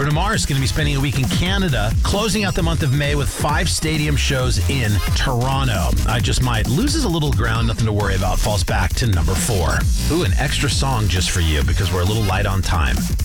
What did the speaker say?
Bruno Mars is going to be spending a week in Canada, closing out the month of May with 5 stadium shows in Toronto. I Just Might loses a little ground, nothing to worry about, falls back to number 4. Ooh, an extra song just for you because we're a little light on time.